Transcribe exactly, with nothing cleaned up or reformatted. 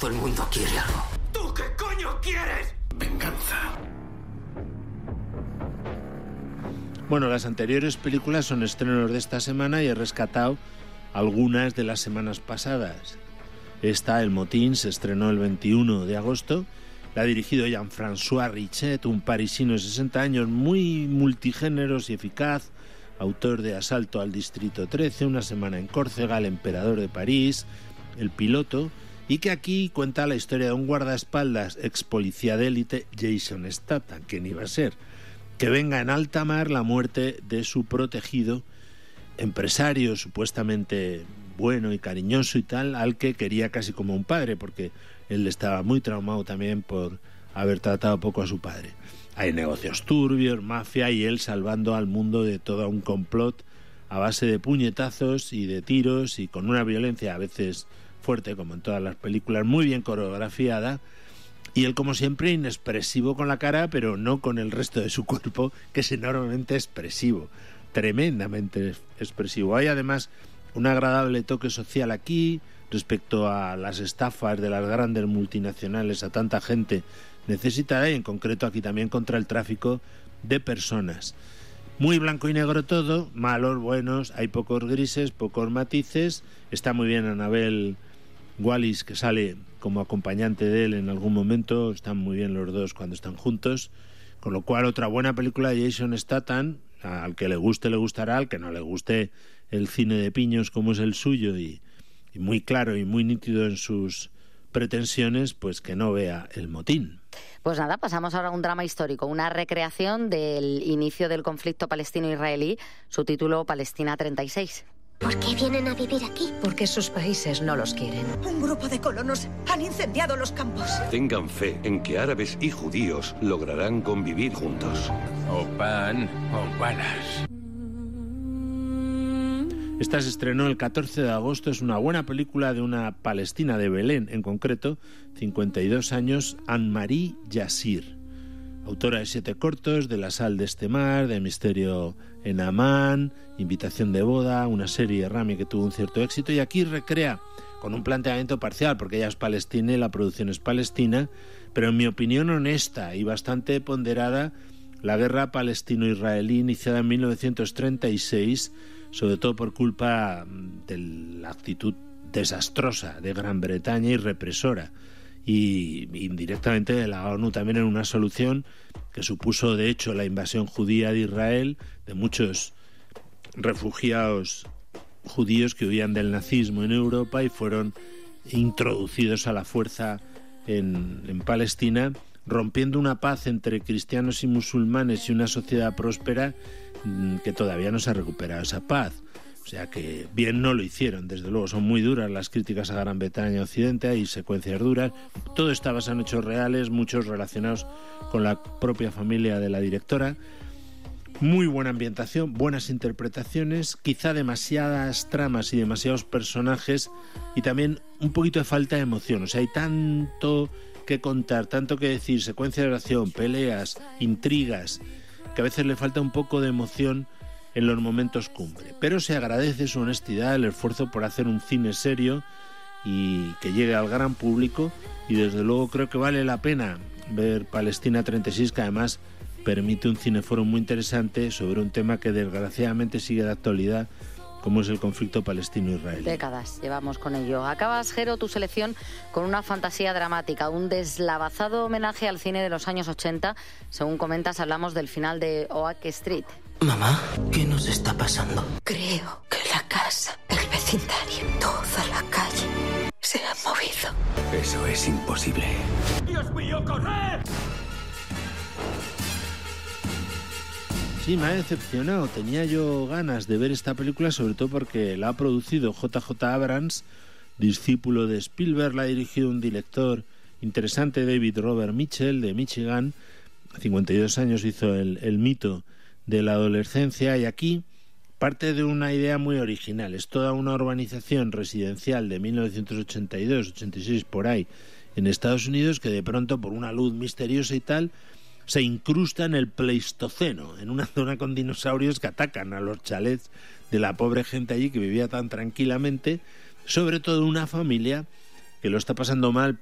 Todo el mundo quiere algo. ¿Tú qué coño quieres? Venganza. Bueno, las anteriores películas son estrenos de esta semana y he rescatado algunas de las semanas pasadas. Esta, El Motín, se estrenó el veintiuno de agosto. La ha dirigido Jean-François Richet, un parisino de sesenta años, muy multigéneros y eficaz, autor de Asalto al Distrito trece, Una semana en Córcega, El emperador de París, El piloto, y que aquí cuenta la historia de un guardaespaldas ex policía de élite, Jason Statham, quien iba a ser, que venga en alta mar la muerte de su protegido, empresario supuestamente bueno y cariñoso y tal, al que quería casi como un padre, porque él estaba muy traumado también por haber tratado poco a su padre. Hay negocios turbios, mafia, y él salvando al mundo de todo un complot a base de puñetazos y de tiros y con una violencia a veces fuerte, como en todas las películas, muy bien coreografiada. Y él, como siempre, inexpresivo con la cara, pero no con el resto de su cuerpo, que es enormemente expresivo, tremendamente expresivo. Hay además un agradable toque social aquí respecto a las estafas de las grandes multinacionales a tanta gente necesitada, y en concreto aquí también contra el tráfico de personas. Muy blanco y negro todo, malos, buenos, hay pocos grises, pocos matices. Está muy bien Annabelle Wallis, que sale como acompañante de él en algún momento. Están muy bien los dos cuando están juntos, con lo cual otra buena película de Jason Statham. Al que le guste le gustará, al que no le guste el cine de piños como es el suyo y, y muy claro y muy nítido en sus pretensiones, pues que no vea El Motín. Pues nada, pasamos ahora a un drama histórico, una recreación del inicio del conflicto palestino-israelí, su título Palestina treinta y seis. ¿Por qué vienen a vivir aquí? Porque sus países no los quieren. Un grupo de colonos han incendiado los campos. Tengan fe en que árabes y judíos lograrán convivir juntos. O pan o balas. Esta se estrenó el catorce de agosto, es una buena película de una palestina de Belén, en concreto, cincuenta y dos años, Anne-Marie Yassir, autora de siete cortos, de La sal de este mar, de Misterio en Amán, Invitación de boda, una serie Rami que tuvo un cierto éxito, y aquí recrea con un planteamiento parcial, porque ella es palestina y la producción es palestina, pero en mi opinión honesta y bastante ponderada, la guerra palestino-israelí iniciada en mil novecientos treinta y seis, sobre todo por culpa de la actitud desastrosa de Gran Bretaña y represora, y indirectamente de la ONU también, en una solución que supuso de hecho la invasión judía de Israel, de muchos refugiados judíos que huían del nazismo en Europa y fueron introducidos a la fuerza en, en Palestina, rompiendo una paz entre cristianos y musulmanes y una sociedad próspera que todavía no se ha recuperado esa paz. O sea que bien no lo hicieron, desde luego. Son muy duras las críticas a Gran Bretaña y Occidente, hay secuencias duras. Todo está basado en hechos reales, muchos relacionados con la propia familia de la directora. Muy buena ambientación, buenas interpretaciones, quizá demasiadas tramas y demasiados personajes, y también un poquito de falta de emoción. O sea, hay tanto que contar, tanto que decir, secuencias de acción, peleas, intrigas, que a veces le falta un poco de emoción en los momentos cumbre. Pero se agradece su honestidad, el esfuerzo por hacer un cine serio y que llegue al gran público, y desde luego creo que vale la pena ver Palestina treinta y seis, que además permite un cineforo muy interesante sobre un tema que desgraciadamente sigue de actualidad, como es el conflicto palestino-israelí. Décadas llevamos con ello. Acabas, Jero, tu selección con una fantasía dramática, un deslavazado homenaje al cine de los años ochenta. Según comentas, hablamos del final de Oak Street. Mamá, ¿qué nos está pasando? Creo que la casa, el vecindario, toda la calle se ha movido. Eso es imposible. ¡Dios mío, corred! Sí, me ha decepcionado. Tenía yo ganas de ver esta película, sobre todo porque la ha producido J J Abrams, discípulo de Spielberg. La ha dirigido un director interesante, David Robert Mitchell, de Michigan. A cincuenta y dos años hizo el, el mito de la adolescencia, y aquí parte de una idea muy original. Es toda una urbanización residencial de mil novecientos ochenta y dos, ochenta y seis, por ahí, en Estados Unidos, que de pronto, por una luz misteriosa y tal, se incrusta en el Pleistoceno, en una zona con dinosaurios que atacan a los chalets de la pobre gente allí que vivía tan tranquilamente, sobre todo una familia que lo está pasando mal